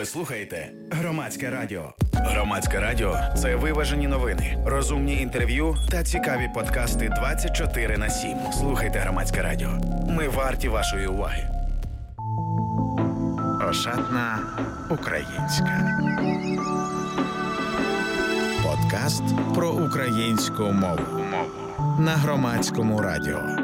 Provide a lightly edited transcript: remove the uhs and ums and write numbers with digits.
Ви слухаєте Громадське радіо. Громадське радіо – це виважені новини, розумні інтерв'ю та цікаві подкасти 24/7. Слухайте Громадське радіо. Ми варті вашої уваги. Ошатна українська. Подкаст про українську мову на Громадському радіо.